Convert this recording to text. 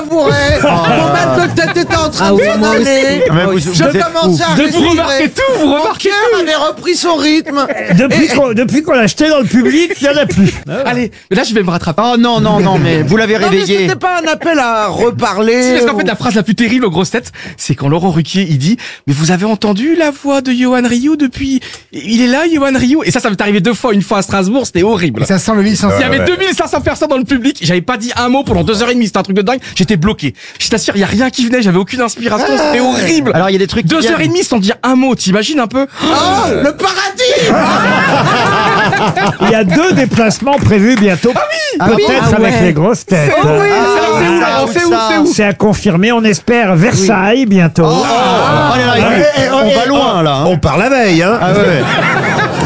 savouré. Mon mal de tête était en train de s'en aller. Je commençais à Vous remarquez tout, vous remarquez tout. Mon cœur avait repris son rythme. Depuis qu'on l'a acheté dans le public, il n'y en a plus. Allez, mais là je vais me rattraper. Oh non, mais vous l'avez Non, mais réveillé. c'était pas un appel à reparler. Si, parce qu'en fait, la phrase la plus terrible aux grosses têtes, c'est quand Laurent Ruquier, il dit « Mais vous avez entendu la voix de Yoann Rioux depuis... Il est là, Yoann Rioux ?» Et ça m'est arrivé 2 fois. Une fois à Strasbourg, c'était horrible. Ça sent le licenciement. Il y avait 2500 personnes dans le public. J'avais pas dit un mot pendant 2h30. C'était un truc de dingue. J'étais bloqué. Je t'assure, il y a rien qui venait. J'avais aucune inspiration. C'était horrible. Alors il y a des trucs. 2h30 sans dire un mot. T'imagines un peu? Oh, le paradis. Il y a 2 déplacements prévus bientôt. Peut-être avec les grosses têtes. Oh oui, c'est où? C'est à confirmer. On espère Versailles bientôt. On va loin là. On part la veille, hein. Ah ouais.